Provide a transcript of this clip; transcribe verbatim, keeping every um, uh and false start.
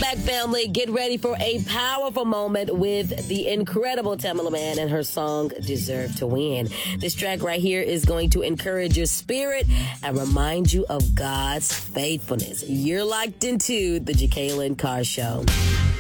back, family. Get ready for a powerful moment with the incredible Tamala Mann and her song, Deserve to Win. This track right here is going to encourage your spirit and remind you of God's faithfulness. You're locked into the Jekalyn Carr Show.